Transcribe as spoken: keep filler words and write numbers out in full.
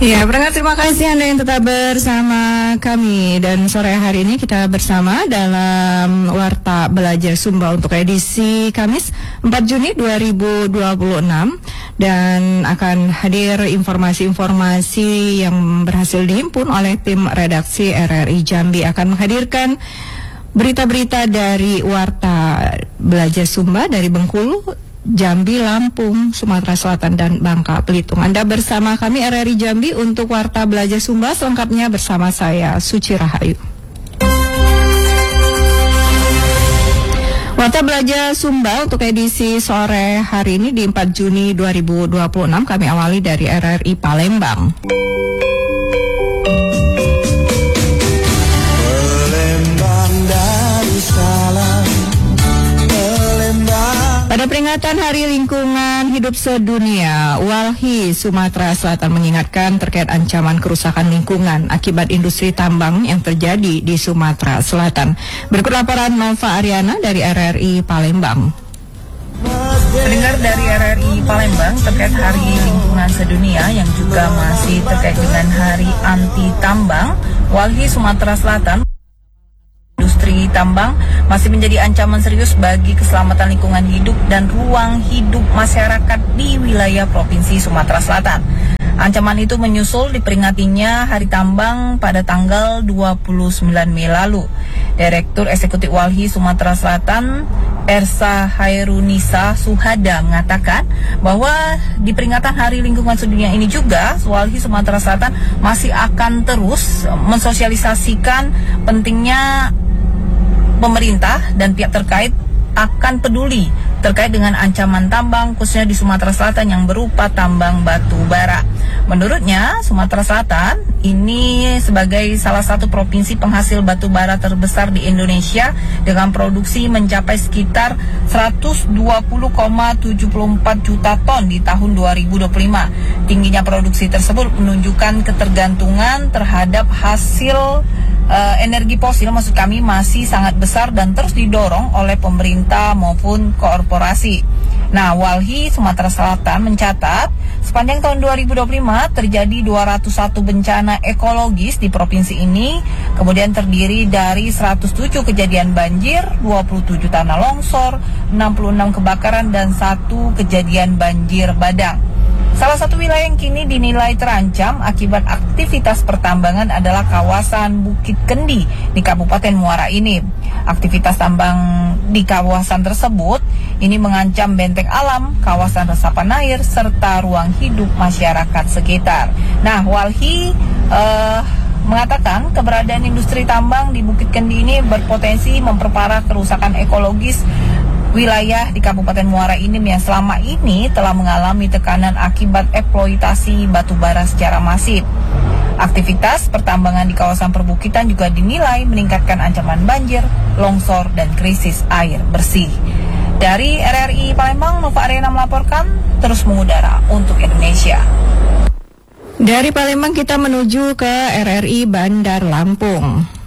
Ya, pendengar, terima kasih Anda yang tetap bersama kami. Dan sore hari ini kita bersama dalam Warta Belajar Sumba untuk edisi Kamis empat Juni dua ribu dua puluh enam. Dan akan hadir informasi-informasi yang berhasil dihimpun oleh tim redaksi R R I Jambi. Akan menghadirkan berita-berita dari Warta Belajar Sumba dari Bengkulu, Jambi, Lampung, Sumatera Selatan, dan Bangka Belitung. Anda bersama kami R R I Jambi untuk Warta Belajar Sumba, selengkapnya bersama saya Suci Rahayu. Warta Belajar Sumba untuk edisi sore hari ini di empat Juni dua ribu dua puluh enam kami awali dari R R I Palembang. Pada peringatan Hari Lingkungan Hidup Sedunia, Walhi Sumatera Selatan mengingatkan terkait ancaman kerusakan lingkungan akibat industri tambang yang terjadi di Sumatera Selatan. Berikut laporan Nova Ariana dari R R I Palembang. Pendengar dari R R I Palembang terkait Hari Lingkungan Sedunia yang juga masih terkait dengan Hari Anti Tambang, Walhi Sumatera Selatan, industri tambang masih menjadi ancaman serius bagi keselamatan lingkungan hidup dan ruang hidup masyarakat di wilayah Provinsi Sumatera Selatan. Ancaman itu menyusul diperingatinya Hari Tambang pada tanggal dua puluh sembilan Mei lalu. Direktur Eksekutif Walhi Sumatera Selatan, Ersa Hairunisa Suhada, mengatakan bahwa di peringatan Hari Lingkungan Sedunia ini juga Walhi Sumatera Selatan masih akan terus mensosialisasikan pentingnya pemerintah dan pihak terkait akan peduli terkait dengan ancaman tambang khususnya di Sumatera Selatan yang berupa tambang batu bara. Menurutnya, Sumatera Selatan ini sebagai salah satu provinsi penghasil batu bara terbesar di Indonesia dengan produksi mencapai sekitar seratus dua puluh koma tujuh empat juta ton di tahun dua ribu dua puluh lima. Tingginya produksi tersebut menunjukkan ketergantungan terhadap hasil Uh, energi fosil, maksud kami, masih sangat besar dan terus didorong oleh pemerintah maupun korporasi. Nah, Walhi Sumatera Selatan mencatat sepanjang tahun dua ribu dua puluh lima terjadi dua ratus satu bencana ekologis di provinsi ini, kemudian terdiri dari seratus tujuh kejadian banjir, dua puluh tujuh tanah longsor, enam puluh enam kebakaran, dan satu kejadian banjir bandang. Salah satu wilayah yang kini dinilai terancam akibat aktivitas pertambangan adalah kawasan Bukit Kendi di Kabupaten Muara Enim. Aktivitas tambang di kawasan tersebut ini mengancam benteng alam, kawasan resapan air, serta ruang hidup masyarakat sekitar. Nah, Walhi uh, mengatakan keberadaan industri tambang di Bukit Kendi ini berpotensi memperparah kerusakan ekologis wilayah di Kabupaten Muara Enim yang selama ini telah mengalami tekanan akibat eksploitasi batu bara secara masif. Aktivitas pertambangan di kawasan perbukitan juga dinilai meningkatkan ancaman banjir, longsor, dan krisis air bersih. Dari R R I Palembang, Nova Ariana melaporkan, terus mengudara untuk Indonesia. Dari Palembang kita menuju ke R R I Bandar Lampung.